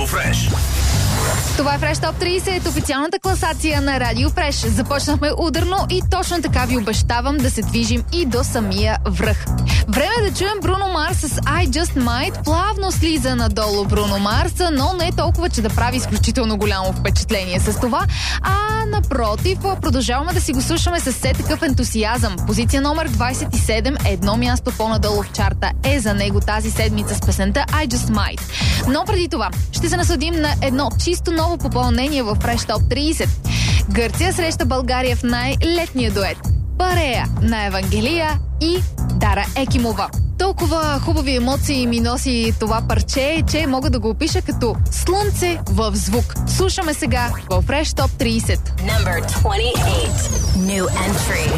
Фреш. Това е Fresh Top 30, официалната класация на Радио Фреш. Започнахме ударно и точно така ви обещавам да се движим и до самия връх. Време да чуем Бруно Марс с I Just Might. Плавно слиза надолу Бруно Марс, но не толкова, че да прави изключително голямо впечатление с това, а напротив, продължаваме да си го слушаме с все такъв ентусиазъм. Позиция номер 27, едно място по-надолу в чарта е за него тази седмица с песента I Just Might. Но преди това ще се насладим на едно чисто ново попълнение в Fresh Top 30. Гърция среща България в най-летния дует. Парея на Евангелия и Дара Екимова. Толкова хубави емоции ми носи това парче, че мога да го опиша като слънце в звук. Слушаме сега в Fresh Top 30. Number 28. New entry.